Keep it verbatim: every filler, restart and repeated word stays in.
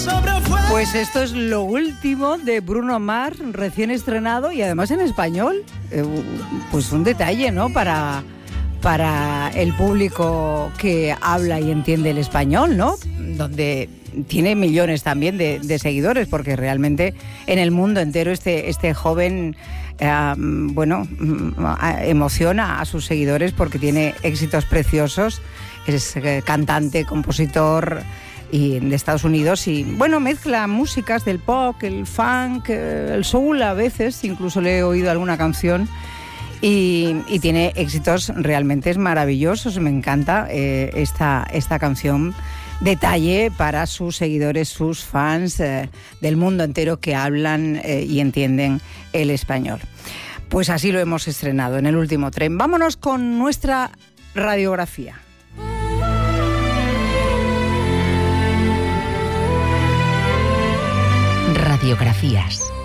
Pues esto es lo último de Bruno Mars, recién estrenado y además en español. Eh, pues un detalle, ¿no? Para, para el público que habla y entiende el español, ¿no? Donde tiene millones también de, de seguidores, porque realmente en el mundo entero este, este joven, eh, bueno, emociona a sus seguidores porque tiene éxitos preciosos. Es eh, cantante, compositor y de Estados Unidos y bueno, mezcla músicas del pop, el funk, el soul a veces, incluso le he oído alguna canción y, y tiene éxitos realmente maravillosos. Me encanta eh, esta, esta canción. Detalle para sus seguidores, sus fans eh, del mundo entero que hablan eh, y entienden el español. Pues así lo hemos estrenado en el último tren. Vámonos con nuestra radiografía. Radiografías.